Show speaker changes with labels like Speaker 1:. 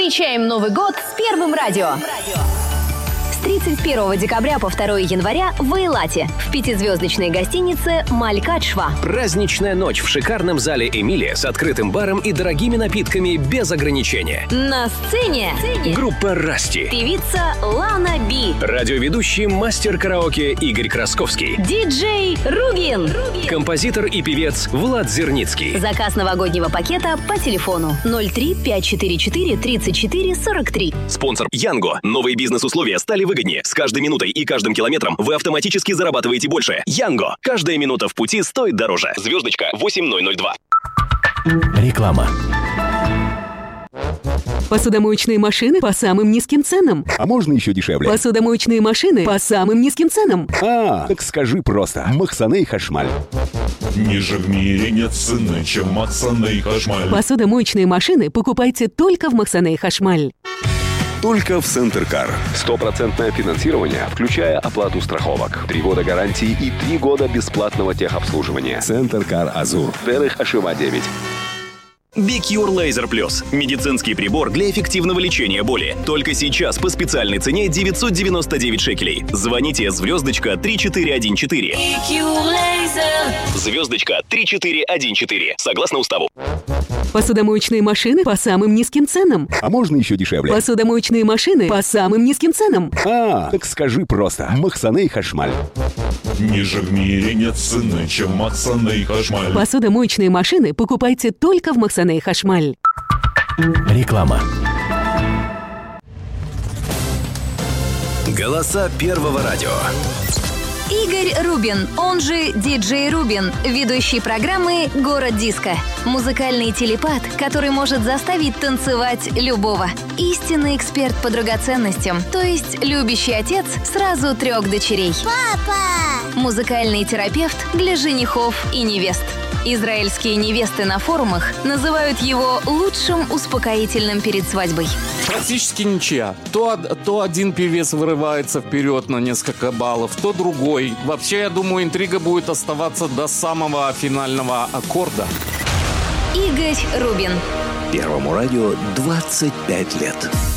Speaker 1: Встречаем Новый год с Первым радио. С 31 декабря по 2 января в Эйлате в пятизвездочной гостинице Малькадшва.
Speaker 2: Праздничная ночь в шикарном зале «Эмилия» с открытым баром и дорогими напитками без ограничения.
Speaker 1: На сцене
Speaker 2: группа «Расти»,
Speaker 1: певица Лана Би,
Speaker 2: радиоведущий мастер караоке Игорь Красковский,
Speaker 1: диджей Ругин,
Speaker 2: композитор и певец Влад Зерницкий.
Speaker 1: Заказ новогоднего пакета по телефону 03 544 34 43.
Speaker 3: Спонсор Янго. Новые бизнес-условия стали выгоднее. С каждой минутой и каждым километром вы автоматически зарабатываете больше. Янго. Каждая минута в пути стоит дороже. Звездочка 8002.
Speaker 4: Реклама.
Speaker 5: Посудомоечные машины по самым низким ценам.
Speaker 4: А можно еще дешевле?
Speaker 5: Посудомоечные машины по самым низким ценам.
Speaker 4: Так скажи просто. Махсаней Хашмаль.
Speaker 6: Ниже в мире нет цены, чем Махсаней Хашмаль.
Speaker 5: Посудомоечные машины покупайте только в Махсаней Хашмаль.
Speaker 4: Только в Центркар. 100% финансирование, включая оплату страховок. 3 года гарантии и 3 года бесплатного техобслуживания. Центркар Азур. Дерых Ашива 9.
Speaker 3: Бикюр Laser Plus. Медицинский прибор для эффективного лечения боли. Только сейчас по специальной цене 999 шекелей. Звоните звездочка 3414. Звездочка 3414. Согласно уставу.
Speaker 5: Посудомоечные машины по самым низким ценам.
Speaker 4: А можно еще дешевле?
Speaker 5: Посудомоечные машины по самым низким ценам.
Speaker 4: Так скажи просто. Махсаней Хашмаль.
Speaker 6: Ниже в мире нет цены, чем Махсаней Хашмаль.
Speaker 5: Посудомоечные машины покупайте только в Махсаней Хашмаль.
Speaker 4: Реклама.
Speaker 2: Голоса Первого радио.
Speaker 1: Игорь Рубин, он же диджей Рубин, ведущий программы «Город Диско». Музыкальный телепат, который может заставить танцевать любого. Истинный эксперт по драгоценностям, то есть любящий отец сразу 3 дочерей. Папа! Музыкальный терапевт для женихов и невест. Израильские невесты на форумах называют его лучшим успокоительным перед свадьбой.
Speaker 7: Практически ничья. То один певец вырывается вперед на несколько баллов, то другой. Вообще, я думаю, интрига будет оставаться до самого финального аккорда.
Speaker 1: Игорь Рубин.
Speaker 2: Первому радио 25 лет.